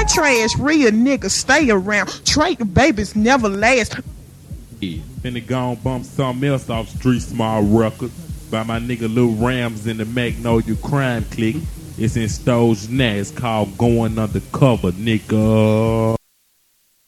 trash, real niggas stay around. Trading babies never last. Finna go and bump something else off Street Small Records by my nigga Lil Rams in the Magnolia Crime Clique. It's in stores now. It's called Going Undercover, nigga.